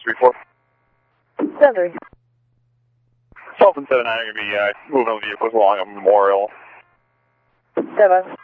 634. 7. 12 and 79 are going to be moving the vehicles along a Memorial. 7.